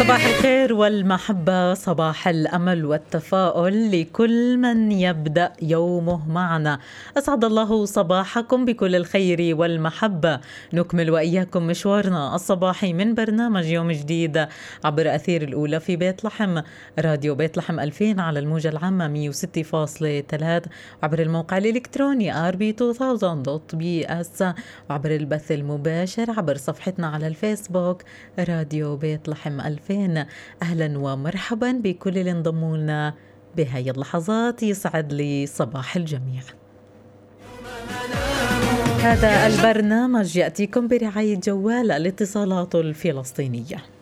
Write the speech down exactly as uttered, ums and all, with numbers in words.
صباح الخير والمحبة، صباح الأمل والتفاؤل لكل من يبدأ يومه معنا. أسعد الله صباحكم بكل الخير والمحبة. نكمل وإياكم مشوارنا الصباحي من برنامج يوم جديد عبر أثير الأولى في بيت لحم، راديو بيت لحم ألفين على الموجة العامة مية وستة فاصلة ثلاثة، وعبر الموقع الإلكتروني آر بي ألفين دوت بي إس، وعبر البث المباشر عبر صفحتنا على الفيسبوك راديو بيت لحم ألفين. أهلا ومرحبا بكل اللي انضموا لنا بهاي اللحظات. يسعد لي صباح الجميع. هذا البرنامج يأتيكم برعاية جوال الاتصالات الفلسطينية.